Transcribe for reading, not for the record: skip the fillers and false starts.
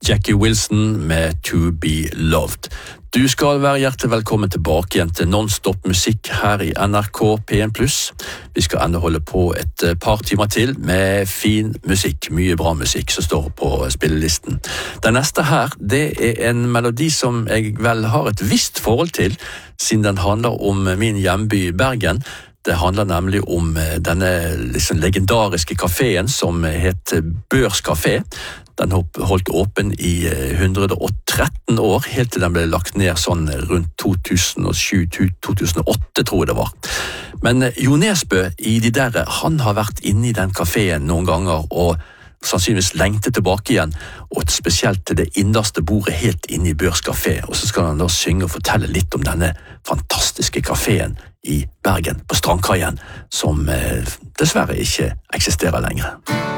Jackie Wilson med To Be Loved. Du skal være hjertelig velkommen tilbake igjen til non-stop musikk her i NRK P1+. Vi skal enda holde på et par timer til med fin musikk, mye bra musikk som står på spillelisten. Den neste her, det er en melodi som jeg vel har et visst forhold til, siden den handler om min hjemby Bergen. Det handler nemlig om denne liksom legendariske kaféen som heter Børs Café. Den holdt åpen i 113 år, helt til den ble lagt ned sånn rundt 2007-2008, tror jeg det var. Men Jo Nesbø i de der, han har vært inne i den kaféen noen ganger, og sannsynligvis lengte tilbake igjen, og spesielt til det innerste bordet helt inne i Børs Café. Og så skal han da synge og fortelle litt om denne fantastiske kaféen i Bergen, på Strandkaien, som dessverre ikke eksisterer lenger.